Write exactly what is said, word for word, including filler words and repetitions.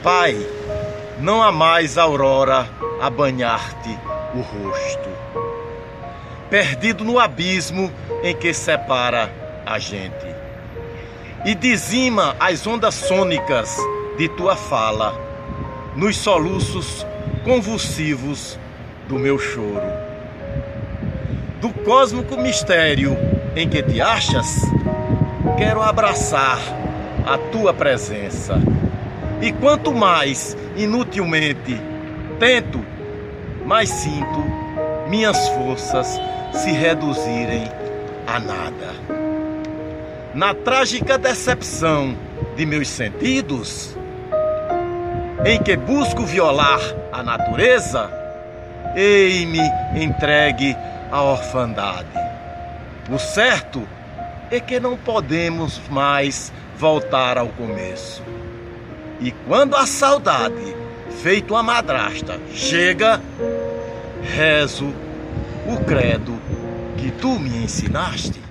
Pai, não há mais aurora a banhar-te o rosto, perdido no abismo em que separa a gente, e dizima as ondas sônicas de tua fala nos soluços convulsivos do meu choro. Do cósmico mistério em que te achas, quero abraçar a tua presença, e quanto mais inutilmente tento, mais sinto minhas forças se reduzirem a nada. Na trágica decepção de meus sentidos, em que busco violar a natureza, ei-me entregue à orfandade. O certo é que não podemos mais voltar ao começo. E quando a saudade, feito uma madrasta, chega, rezo o credo que tu me ensinaste.